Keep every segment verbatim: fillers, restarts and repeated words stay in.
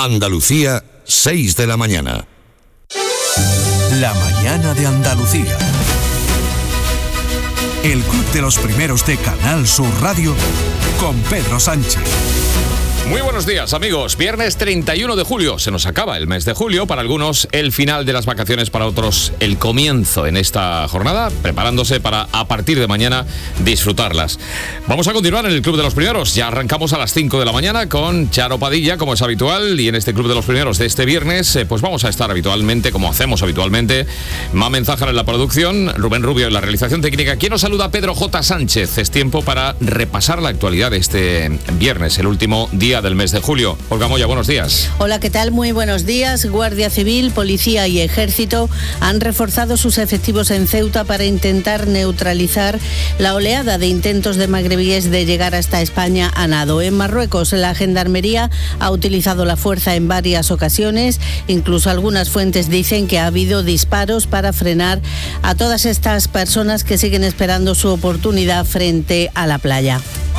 Andalucía, seis de la mañana. La mañana de Andalucía. El Club de los Primeros de Canal Sur Radio con Pedro Sánchez. Muy buenos días, amigos. Viernes treinta y uno de julio. Se nos acaba el mes de julio. Para algunos, el final de las vacaciones. Para otros, el comienzo en esta jornada. Preparándose para, a partir de mañana, disfrutarlas. Vamos a continuar en el Club de los Primeros. Ya arrancamos a las cinco de la mañana con Charo Padilla, como es habitual. Y en este Club de los Primeros de este viernes, eh, pues vamos a estar habitualmente, como hacemos habitualmente. Mamen Zájara en la producción, Rubén Rubio en la realización técnica. Aquí nos saluda Pedro J. Sánchez. Es tiempo para repasar la actualidad de este viernes, el último día del mes de julio. Olga Moya, buenos días. Hola, ¿qué tal? Muy buenos días. Guardia Civil, Policía y Ejército han reforzado sus efectivos en Ceuta para intentar neutralizar la oleada de intentos de magrebíes de llegar hasta España a nado. En Marruecos, la Gendarmería ha utilizado la fuerza en varias ocasiones. Incluso algunas fuentes dicen que ha habido disparos para frenar a todas estas personas que siguen esperando su oportunidad frente a la playa.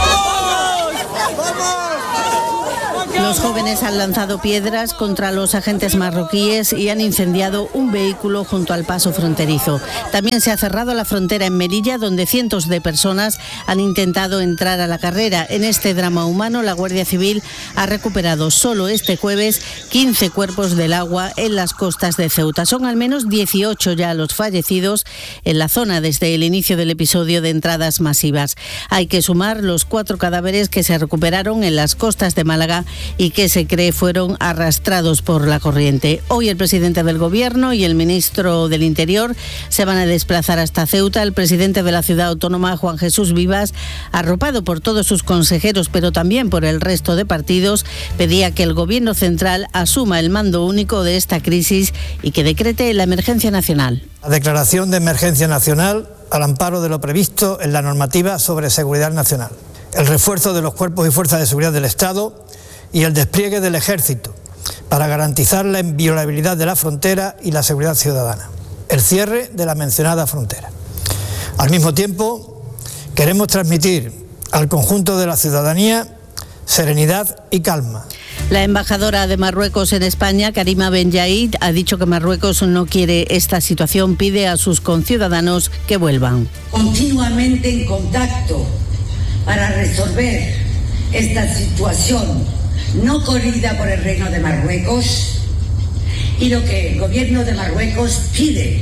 Los jóvenes han lanzado piedras contra los agentes marroquíes y han incendiado un vehículo junto al paso fronterizo. También se ha cerrado la frontera en Melilla, donde cientos de personas han intentado entrar a la carrera. En este drama humano, la Guardia Civil ha recuperado solo este jueves quince cuerpos del agua en las costas de Ceuta. Son al menos dieciocho ya los fallecidos en la zona desde el inicio del episodio de entradas masivas. Hay que sumar los cuatro cadáveres que se recuperaron en las costas de Málaga y que se cree fueron arrastrados por la corriente. Hoy el presidente del Gobierno y el ministro del Interior se van a desplazar hasta Ceuta. El presidente de la ciudad autónoma, Juan Jesús Vivas, arropado por todos sus consejeros, pero también por el resto de partidos, pedía que el Gobierno central asuma el mando único de esta crisis y que decrete la emergencia nacional. La declaración de emergencia nacional al amparo de lo previsto en la normativa sobre seguridad nacional, el refuerzo de los cuerpos y fuerzas de seguridad del Estado y el despliegue del Ejército para garantizar la inviolabilidad de la frontera y la seguridad ciudadana, el cierre de la mencionada frontera. Al mismo tiempo, queremos transmitir al conjunto de la ciudadanía serenidad y calma. La embajadora de Marruecos en España, Karima Ben Yaid, ha dicho que Marruecos no quiere esta situación, pide a sus conciudadanos que vuelvan. Continuamente en contacto para resolver esta situación no corrida por el Reino de Marruecos, y lo que el Gobierno de Marruecos pide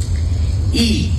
y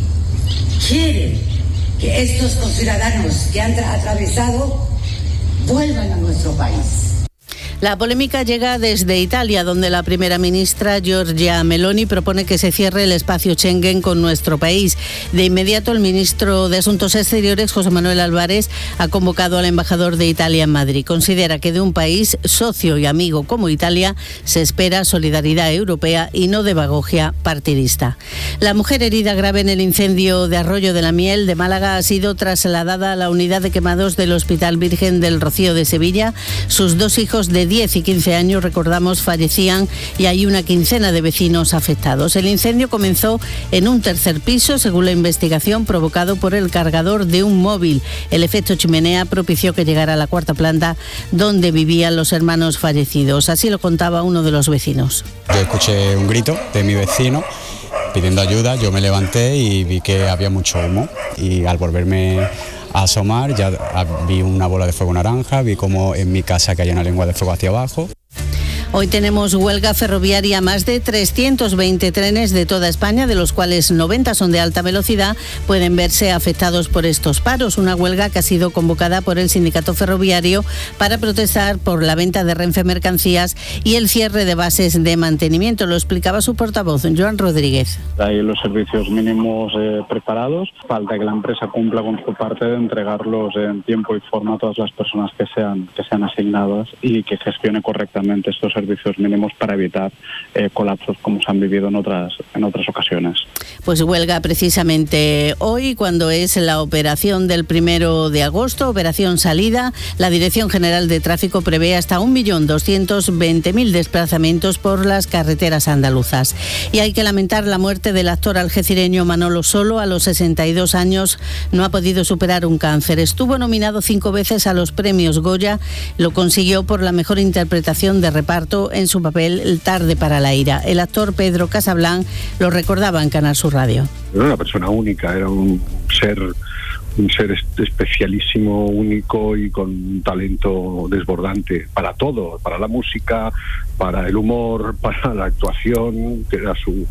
quiere que estos conciudadanos que han atravesado vuelvan a nuestro país. La polémica llega desde Italia, donde la primera ministra Giorgia Meloni propone que se cierre el espacio Schengen con nuestro país. De inmediato, el ministro de Asuntos Exteriores, José Manuel Álvarez, ha convocado al embajador de Italia en Madrid. Considera que de un país socio y amigo como Italia se espera solidaridad europea y no demagogia partidista. La mujer herida grave en el incendio de Arroyo de la Miel de Málaga ha sido trasladada a la unidad de quemados del Hospital Virgen del Rocío de Sevilla. Sus dos hijos de diez y quince años, recordamos, fallecían y hay una quincena de vecinos afectados. El incendio comenzó en un tercer piso, según la investigación, provocado por el cargador de un móvil. El efecto chimenea propició que llegara a la cuarta planta donde vivían los hermanos fallecidos. Así lo contaba uno de los vecinos. Yo escuché un grito de mi vecino pidiendo ayuda, yo me levanté y vi que había mucho humo y al volverme a asomar ya vi una bola de fuego naranja, vi como en mi casa caía una lengua de fuego hacia abajo. Hoy tenemos huelga ferroviaria. Más de trescientos veinte trenes de toda España, de los cuales noventa son de alta velocidad, pueden verse afectados por estos paros. Una huelga que ha sido convocada por el sindicato ferroviario para protestar por la venta de Renfe Mercancías y el cierre de bases de mantenimiento. Lo explicaba su portavoz, Joan Rodríguez. Hay los servicios mínimos eh, preparados. Falta que la empresa cumpla con su parte de entregarlos en tiempo y forma a todas las personas que sean, que sean asignadas y que gestione correctamente estos servicios mínimos para evitar eh, colapsos como se han vivido en otras en otras ocasiones. Pues huelga precisamente hoy, cuando es la operación del primero de agosto, operación salida. La Dirección General de Tráfico prevé hasta un millón doscientos veinte mil desplazamientos por las carreteras andaluzas. Y hay que lamentar la muerte del actor algecireño Manolo Solo. A los sesenta y dos años no ha podido superar un cáncer. Estuvo nominado cinco veces a los premios Goya, lo consiguió por la mejor interpretación de reparto corto en su papel Tarde para la ira. El actor Pedro Casablanc lo recordaba en Canal Sur Radio. Era una persona única, era un ser, un ser especialísimo, único y con un talento desbordante para todo, para la música, para el humor, para la actuación, que era su,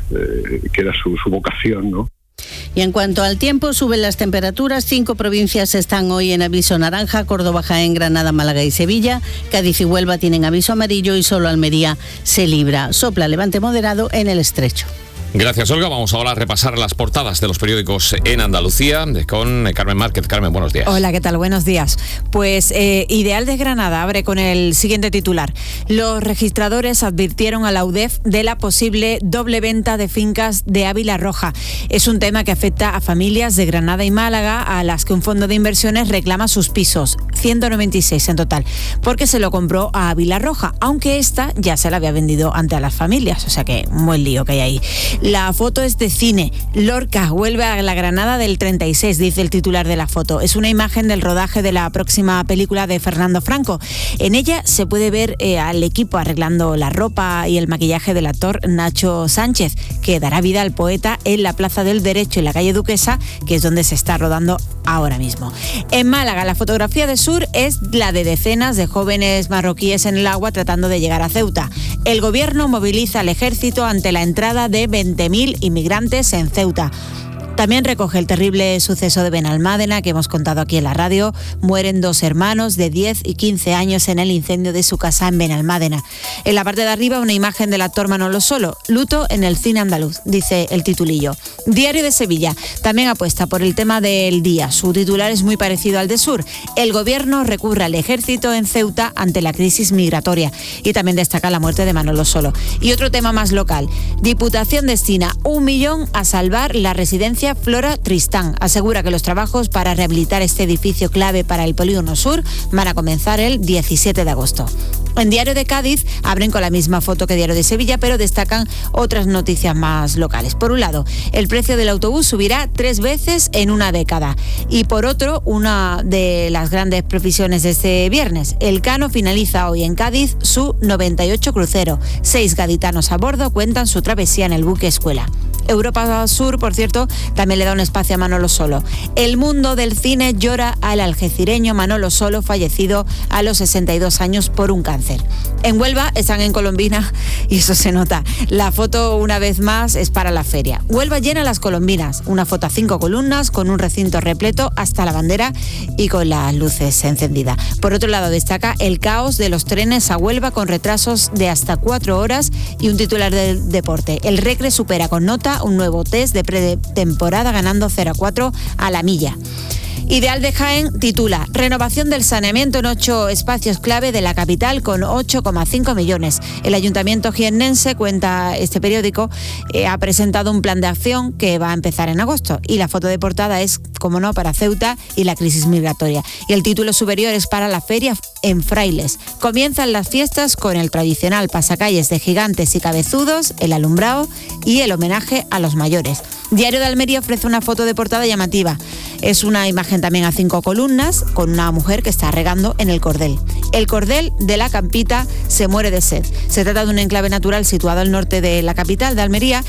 eh, que era su, su vocación, ¿no? Y en cuanto al tiempo, suben las temperaturas. Cinco provincias están hoy en aviso naranja: Córdoba, Jaén, Granada, Málaga y Sevilla. Cádiz y Huelva tienen aviso amarillo y solo Almería se libra. Sopla levante moderado en el Estrecho. Gracias, Olga. Vamos ahora a repasar las portadas de los periódicos en Andalucía con Carmen Márquez. Carmen, buenos días. Hola, ¿qué tal? Buenos días. Pues eh, Ideal de Granada abre con el siguiente titular. Los registradores advirtieron a la U D E F de la posible doble venta de fincas de Ávila Roja. Es un tema que afecta a familias de Granada y Málaga, a las que un fondo de inversiones reclama sus pisos, ciento noventa y seis en total, porque se lo compró a Ávila Roja, aunque esta ya se la había vendido ante a las familias, o sea que un buen lío que hay ahí. La foto es de cine. Lorca vuelve a la Granada del treinta y seis, dice el titular de la foto. Es una imagen del rodaje de la próxima película de Fernando Franco. En ella se puede ver eh, al equipo arreglando la ropa y el maquillaje del actor Nacho Sánchez, que dará vida al poeta en la Plaza del Derecho, en la calle Duquesa, que es donde se está rodando ahora mismo. En Málaga, la fotografía de Sur es la de decenas de jóvenes marroquíes en el agua tratando de llegar a Ceuta. El gobierno moviliza al ejército ante la entrada de veinte mil inmigrantes en Ceuta. También recoge el terrible suceso de Benalmádena que hemos contado aquí en la radio. Mueren dos hermanos de diez y quince años en el incendio de su casa en Benalmádena. En la parte de arriba una imagen del actor Manolo Solo. Luto en el cine andaluz, dice el titulillo. Diario de Sevilla también apuesta por el tema del día. Su titular es muy parecido al de Sur. El gobierno recurre al ejército en Ceuta ante la crisis migratoria. Y también destaca la muerte de Manolo Solo. Y otro tema más local. Diputación destina un millón a salvar la residencia Flora Tristán. Asegura que los trabajos para rehabilitar este edificio clave para el Polígono Sur van a comenzar el diecisiete de agosto. En Diario de Cádiz abren con la misma foto que Diario de Sevilla, pero destacan otras noticias más locales. Por un lado, el precio del autobús subirá tres veces en una década. Y por otro, una de las grandes previsiones de este viernes. El Cano finaliza hoy en Cádiz su noventa y ocho crucero. Seis gaditanos a bordo cuentan su travesía en el buque escuela. Europa Sur, por cierto, también le da un espacio a Manolo Solo. El mundo del cine llora al algecireño Manolo Solo, fallecido a los sesenta y dos años por un cáncer. En Huelva están en Colombina y eso se nota. La foto, una vez más, es para la feria. Huelva llena las colombinas. Una foto a cinco columnas con un recinto repleto hasta la bandera y con las luces encendidas. Por otro lado, destaca el caos de los trenes a Huelva con retrasos de hasta cuatro horas y un titular del deporte. El Recre supera con nota un nuevo test de pretemporada ganando cero a cuatro a la milla. Ideal de Jaén titula Renovación del saneamiento en ocho espacios clave de la capital con ocho coma cinco millones. El Ayuntamiento jiennense, cuenta este periódico, eh, ha presentado un plan de acción que va a empezar en agosto y la foto de portada es, como no, para Ceuta y la crisis migratoria. Y el título superior es para la feria en Frailes. Comienzan las fiestas con el tradicional pasacalles de gigantes y cabezudos, el alumbrado y el homenaje a los mayores. Diario de Almería ofrece una foto de portada llamativa. Es una imagen también a cinco columnas con una mujer que está regando en el cordel. El cordel de la Campita se muere de sed. Se trata de un enclave natural situado al norte de la capital de Almería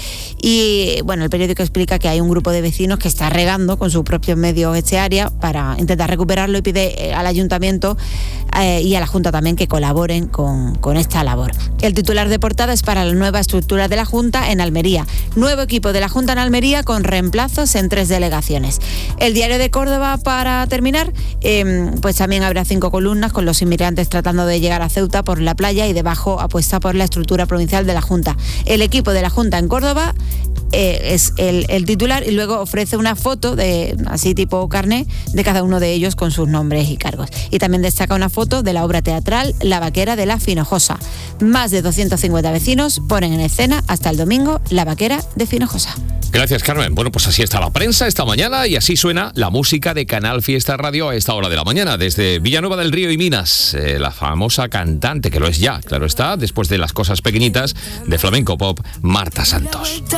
y bueno, el periódico explica que hay un grupo de vecinos que está regando con sus propios medios este área para intentar recuperarlo y pide al ayuntamiento eh, y a la Junta también que colaboren con, con esta labor. El titular de portada es para la nueva estructura de la Junta en Almería. Nuevo equipo de la Junta en Almería con reemplazos en tres delegaciones. El Diario de Córdoba, para terminar, eh, pues también habrá cinco columnas con los inmigrantes tratando de llegar a Ceuta por la playa y debajo apuesta por la estructura provincial de la Junta. El equipo de la Junta en Córdoba eh, es el, el titular y luego ofrece una foto de así tipo carné de cada uno de ellos con sus nombres y cargos. Y también destaca una foto de la obra teatral La Vaquera de la Finojosa. Más de doscientos cincuenta vecinos ponen en escena hasta el domingo La Vaquera de Finojosa. Gracias, Carmen. Bueno, pues así está la prensa esta mañana y así suena la música de Canal Fiesta Radio a esta hora de la mañana. Desde Villanueva del Río y Minas, eh, la famosa cantante, que lo es ya, claro está, después de Las Cosas Pequeñitas, de flamenco pop, Marta Santos.